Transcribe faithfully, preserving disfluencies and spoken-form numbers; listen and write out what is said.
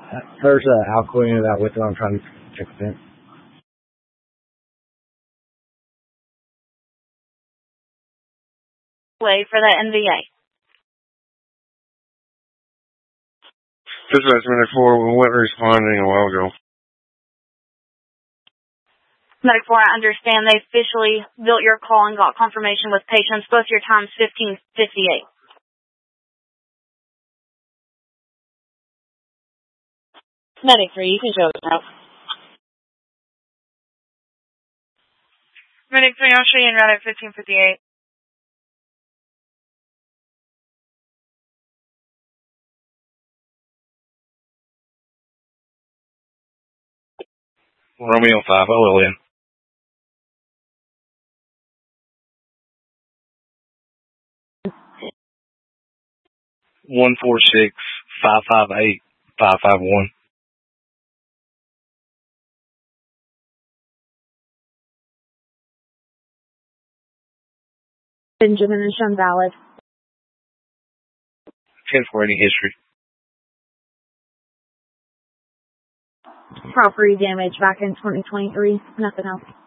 There's an alcohol in that with it. I'm trying to check the vent. Way for the N V A. Dispatch Medic four, we went responding a while ago. Medic four, I understand they officially built your call and got confirmation with patients. Both your times fifteen fifty-eight. Medic three, you can show us now. Medic three, I'll show you in route at fifteen fifty-eight. Romeo five, O L N. One four six five five eight five five one. Benjamin is shown valid. ten for any history. Property damage back in twenty twenty-three. Nothing else.